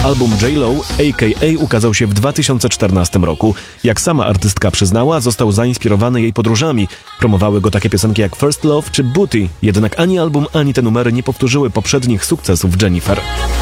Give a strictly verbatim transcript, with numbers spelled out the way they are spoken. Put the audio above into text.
Album J-Lo, a k a ukazał się w dwa tysiące czternastym roku. Jak sama artystka przyznała, został zainspirowany jej podróżami. Promowały go takie piosenki jak First Love czy Booty, jednak ani album, ani te numery nie powtórzyły poprzednich sukcesów Jennifer.